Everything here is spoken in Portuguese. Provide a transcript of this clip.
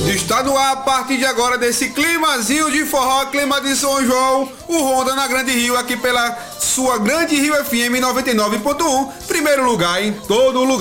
Está no ar a partir de agora desse climazinho de forró, clima de São João, o Ronda na Grande Rio, aqui pela sua Grande Rio FM 99.1, primeiro lugar em todo lugar.